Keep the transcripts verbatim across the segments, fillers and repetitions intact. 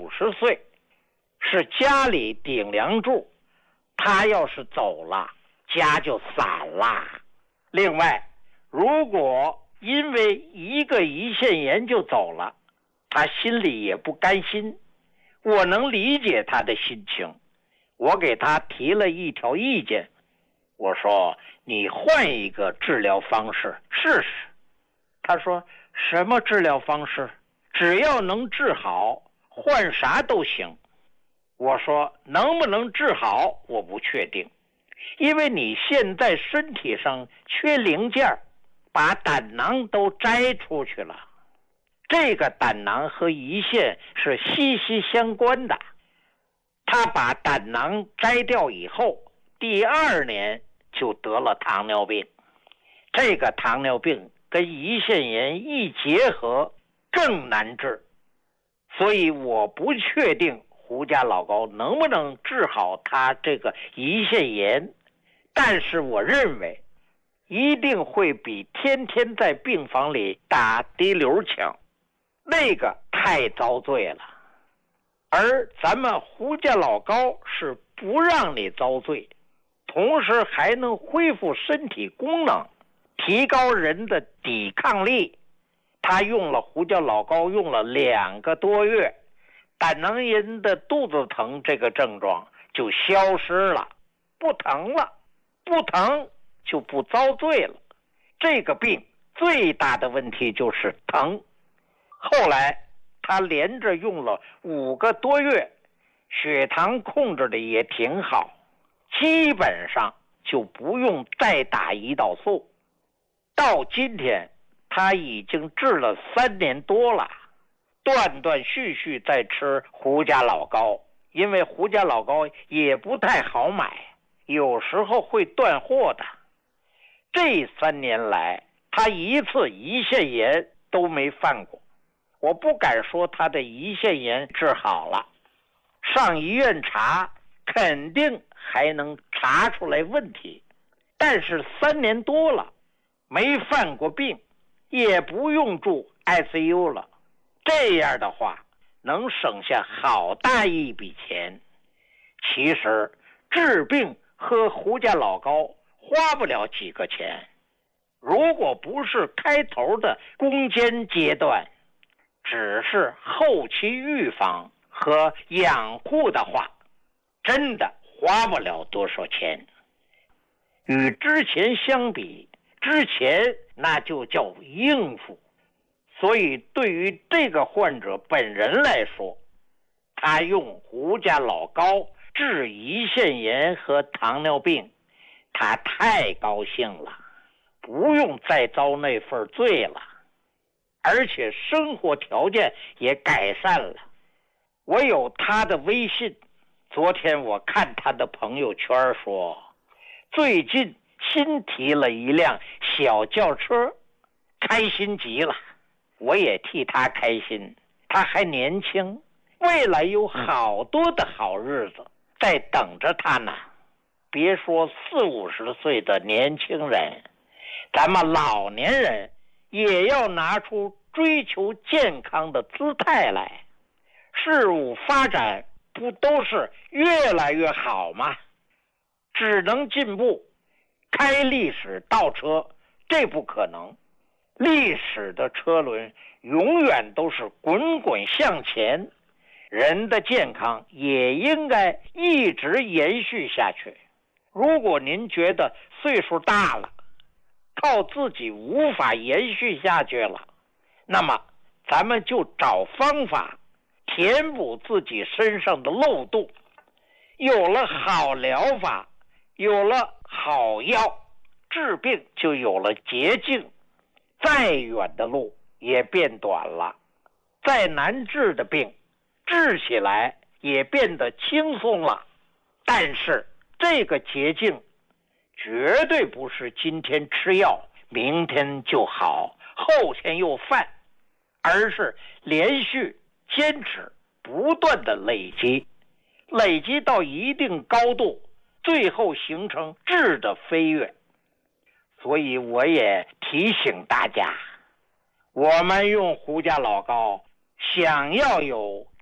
五十岁，是家里顶梁柱，他要是走了，家就散了。另外，如果因为一个胰腺炎就走了，他心里也不甘心，我能理解他的心情。我给他提了一条意见，我说你换一个治疗方式试试。他说什么治疗方式？只要能治好，换啥都行。我说能不能治好我不确定，因为你现在身体上缺零件，把胆囊都摘出去了。这个胆囊和胰腺是息息相关的，他把胆囊摘掉以后，第二年就得了糖尿病。这个糖尿病跟胰腺炎一结合更难治，所以我不确定胡家老高能不能治好他这个胰腺炎，但是我认为一定会比天天在病房里打滴溜强，那个太遭罪了。而咱们胡家老高是不让你遭罪，同时还能恢复身体功能，提高人的抵抗力。他用了胡家老高用了两个多月，胆囊炎的肚子疼这个症状就消失了，不疼了，不疼就不遭罪了。这个病最大的问题就是疼。后来他连着用了五个多月，血糖控制的也挺好，基本上就不用再打胰岛素。到今天他已经治了三年多了，断断续续在吃胡家老高，因为胡家老高也不太好买，有时候会断货的。这三年来他一次胰腺炎都没犯过，我不敢说他的胰腺炎治好了，上医院查肯定还能查出来问题，但是三年多了没犯过病，也不用住 I C U 了，这样的话能省下好大一笔钱。其实治病喝胡家老高花不了几个钱，如果不是开头的攻坚阶段，只是后期预防和养护的话，真的花不了多少钱。与之前相比，之前那就叫应付。所以对于这个患者本人来说，他用胡家老高治胰腺炎和糖尿病，他太高兴了，不用再遭那份罪了，而且生活条件也改善了。我有他的微信，昨天我看他的朋友圈说，最近新提了一辆小轿车，开心极了。我也替他开心，他还年轻，未来有好多的好日子在等着他呢。别说四五十岁的年轻人，咱们老年人也要拿出追求健康的姿态来。事物发展不都是越来越好吗？只能进步，开历史倒车这不可能。历史的车轮永远都是滚滚向前，人的健康也应该一直延续下去。如果您觉得岁数大了，靠自己无法延续下去了，那么咱们就找方法填补自己身上的漏洞。有了好疗法，有了好药，治病就有了捷径，再远的路也变短了，再难治的病治起来也变得轻松了。但是这个捷径绝对不是今天吃药明天就好，后天又犯，而是连续坚持不断的累积，累积到一定高度，最后形成质的飞跃。所以我也提醒大家，我们用胡家老高想要有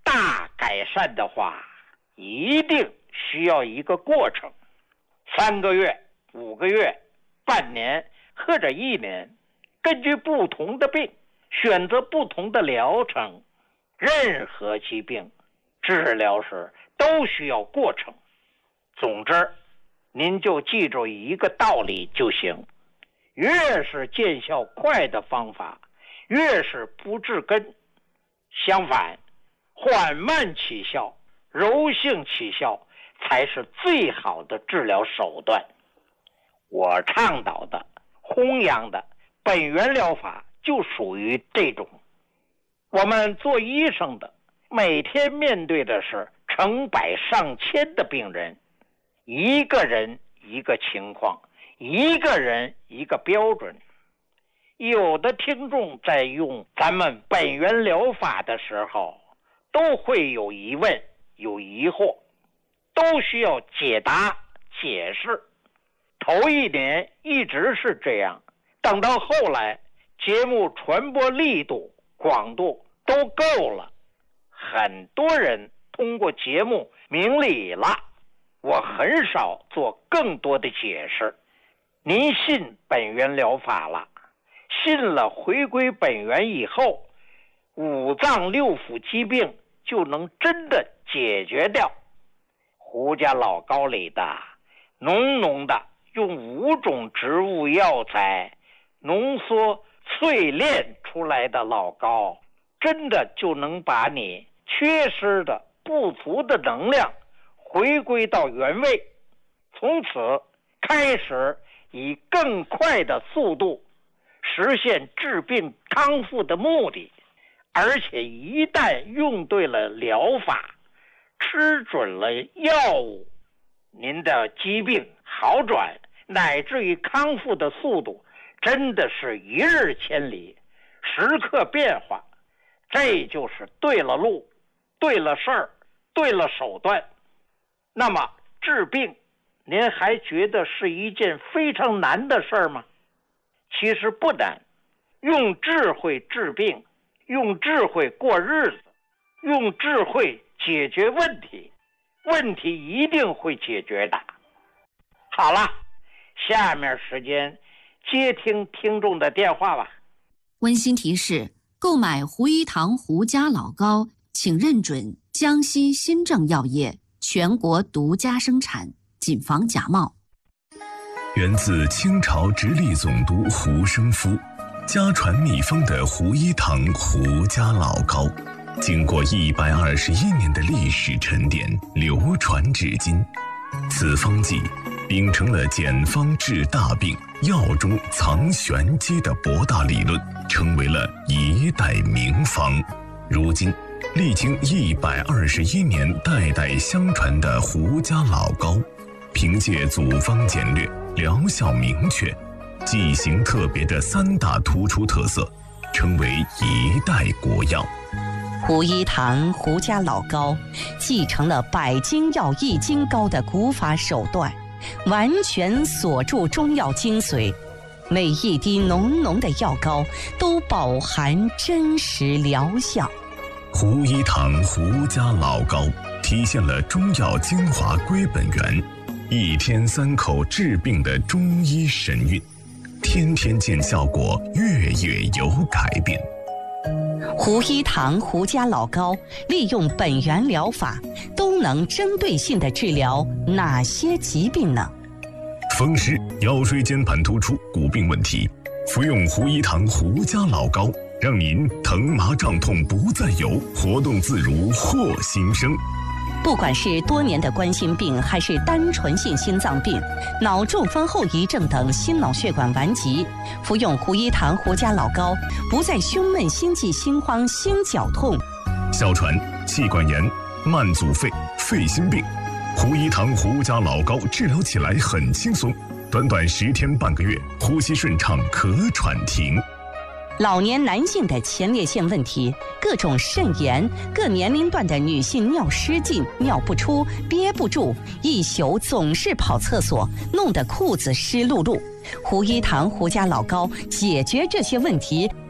大改善的话，一定需要一个过程，三个月、五个月、半年或者一年，根据不同的病选择不同的疗程。任何疾病治疗时都需要过程。总之，您就记住一个道理就行，越是见效快的方法，越是不治根。相反，缓慢起效、柔性起效才是最好的治疗手段。我倡导的、弘扬的本源疗法就属于这种。我们做医生的每天面对的是成百上千的病人，一个人一个情况，一个人一个标准。有的听众在用咱们本源疗法的时候，都会有疑问、有疑惑，都需要解答、解释。头一年一直是这样，等到后来节目传播力度、广度都够了，很多人通过节目明理了，我很少做更多的解释。您信本源疗法了，信了回归本源以后，五脏六腑疾病就能真的解决掉。胡家老膏里的浓浓的用五种植物药材浓缩淬炼出来的老膏，真的就能把你缺失的不足的能量回归到原位，从此开始以更快的速度实现治病康复的目的。而且一旦用对了疗法，吃准了药物，您的疾病好转乃至于康复的速度真的是一日千里，时刻变化。这就是对了路，对了事儿，对了手段。那么治病，您还觉得是一件非常难的事儿吗？其实不难，用智慧治病，用智慧过日子，用智慧解决问题，问题一定会解决的。好了，下面时间接听听众的电话吧。 温馨提示：购买胡一堂胡家老膏，请认准江西新政药业全国独家生产，谨防假冒。 源自清朝直隶总督胡生夫，家传秘方的胡一堂胡家老膏，经过一百二十一年的历史沉淀，流传至今。此方剂秉承了简方治大病、药中藏玄机的博大理论，成为了一代名方。如今历经一百二十一年代代相传的胡家老膏，凭借组方简略、疗效明确、剂型特别的三大突出特色，成为一代国药。 胡一堂胡家老膏继承了百金药益精膏的古法手段，完全锁住中药精髓，每一滴浓浓的药膏都饱含真实疗效。 胡一堂胡家老膏体现了中药精华归本源，一天三口治病的中医神韵，天天见效果，月月有改变。 胡一堂胡家老膏利用本源疗法，都能针对性地治疗哪些疾病呢？ 风湿、腰椎间盘突出、骨病问题，服用胡一堂胡家老膏，让您疼麻胀痛不再有，活动自如获新生。 不管是多年的冠心病，还是单纯性心脏病、脑中风后遗症等心脑血管顽疾，服用胡一堂胡家老膏，不再胸闷、心悸、心慌、心绞痛。 哮喘、气管炎、慢阻肺、肺心病，胡一堂胡家老膏治疗起来很轻松，短短十天半个月，呼吸顺畅，咳喘停。 老年男性的前列腺问题，各种肾炎，各年龄段的女性尿失禁、尿不出、憋不住，一宿总是跑厕所，弄得裤子湿漉漉。胡一堂胡家老膏解决这些问题，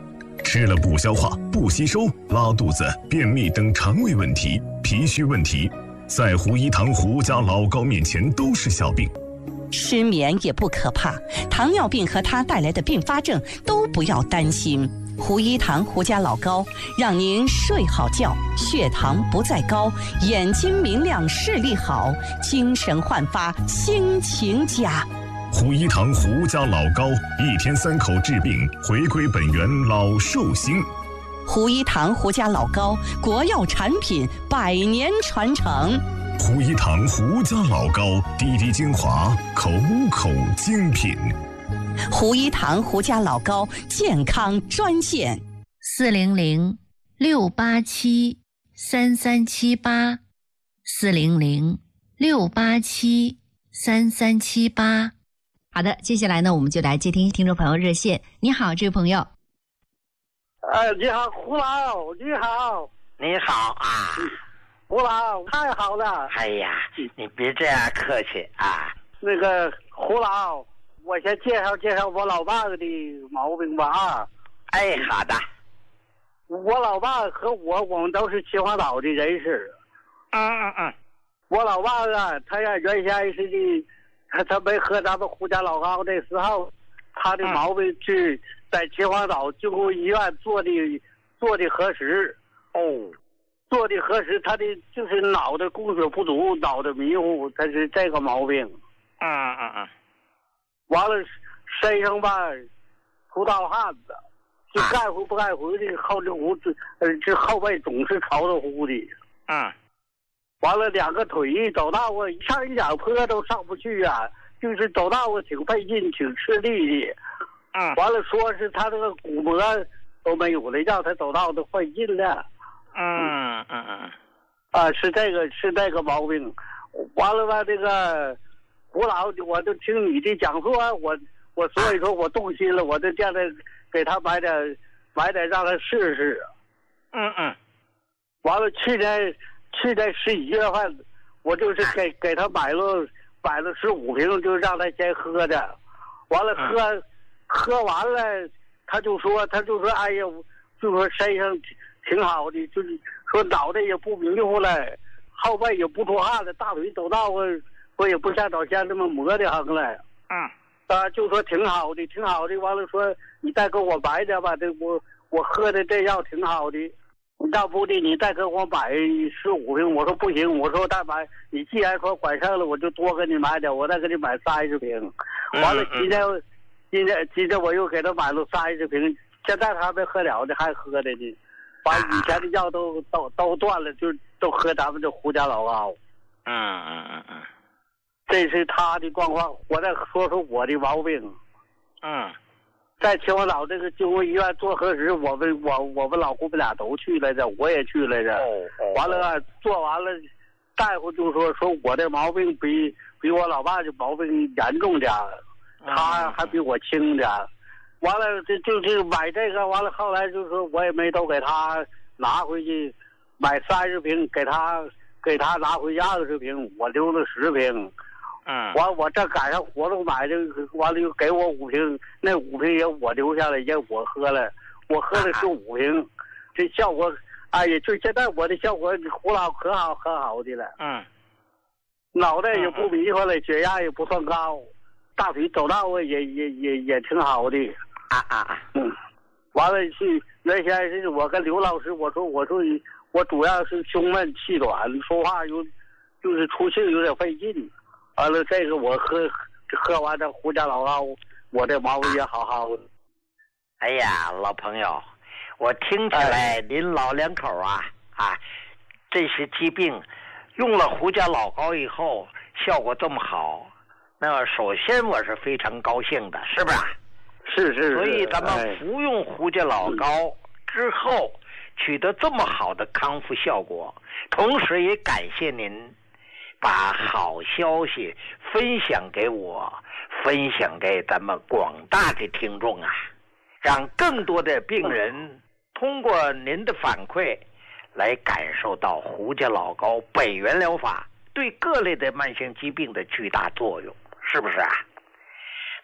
吃了不消化、不吸收、拉肚子、便秘等肠胃问题、脾虚问题，在胡一堂胡家老高面前都是小病。 失眠也不可怕，糖尿病和它带来的并发症都不要担心。胡一堂胡家老高让您睡好觉，血糖不再高，眼睛明亮，视力好，精神焕发，心情佳。 胡一堂胡家老高，一天三口治病，回归本源，老寿星。 胡一堂胡家老高，国药产品，百年传承。 胡一堂胡家老高，滴滴精华，口口精品。 胡一堂胡家老高健康专线： 四零零六八七三三七八，四零零六八七三三七八。好的，接下来呢，我们就来接听听众朋友热线。你好，这位朋友。 呃，你好，胡老，你好， 你好啊。 胡老，太好了！ 哎呀，你别这样客气啊。 那个胡老，我先介绍介绍我老爸的毛病吧啊。 哎，好的。 我老爸和我，我们都是秦皇岛的人士。 嗯嗯嗯。 我老爸啊，他呀原先是的，他他没喝咱们胡家老高的时候，他的毛病是在秦皇岛救护医院做的做的核实。 哦。 做的核实，他的就是脑袋供血不足，脑袋迷糊，他是这个毛病。 嗯嗯嗯。 完了，身上吧出大汗子，就该回不该回的，后这胡子，呃，这后背总是潮着乎的。 嗯。 完了，两个腿走道啊，一上一两坡都上不去啊，就是走道啊挺费劲，挺吃力的。 嗯。 完了，说是他这个骨膜都没有了，让他走道都费劲了。 嗯嗯嗯， 啊，是这个是这个毛病，完了吧？这个胡老，我就听你的讲述，我我所以说我动心了，我就叫他给他买点买点让他试试。 嗯嗯， 完了，去年去年十一月份，我就是给给他买了买了十五瓶，就让他先喝的。完了喝、嗯、喝完了，他就说他就说哎呀，就说身上挺好的，就是说脑袋也不迷糊了，后背也不出汗了，大腿走道啊，我也不像早先那么磨的很了。 嗯， 啊，就说挺好的，挺好的。完了说你再给我买点吧，这我我喝的这药挺好的，要不的你再给我买十五瓶。我说不行，我说再买，你既然说管剩了，我就多给你买点，我再给你买三十瓶。完了今天今天今天我又给他买了三十瓶，现在他还没喝了呢，还喝的呢。把以前的药都都都断了，就都喝咱们这胡家老高。 嗯嗯嗯嗯， 这是他的状况。我再说说我的毛病。 嗯， 在秦皇岛这个救护医院做核实，我们我我们老姑母俩都去来着，我也去来着。 哦哦。 完了做完了，大夫就说说我的毛病比比我老爸的毛病严重点，他还比我轻点。完了，这就是买这个，完了后来就说我也没都给他拿回去，买三十瓶，给他给他拿回去二十瓶，我留了十瓶。 嗯。 完我这赶上活动买这个，完了又给我五瓶，那五瓶也我留下来，也我喝了，我喝了是五瓶，啊、这效果，哎呀，就现在我的效果胡老可好可好的了。 嗯。 脑袋也不迷糊了，血压也不算高，大腿走道啊也也也也挺好的。 啊啊啊！ 嗯，完了是原先是我跟刘老师，我说我说我主要是胸闷气短，说话有就是出气有点费劲。完了这个我喝喝完这胡家老高，我这毛病也好好的。 哎呀，老朋友，我听起来您老两口啊啊，这些疾病用了胡家老高以后效果这么好，那首先我是非常高兴的，是不是？ 是是， 所以咱们服用胡家老高之后，取得这么好的康复效果，同时也感谢您把好消息分享给我，分享给咱们广大的听众啊，让更多的病人通过您的反馈来感受到胡家老高本源疗法对各类的慢性疾病的巨大作用，是不是啊？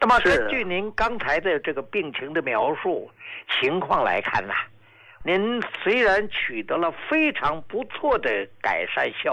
那么根据您刚才的这个病情的描述情况来看呢、啊，您虽然取得了非常不错的改善效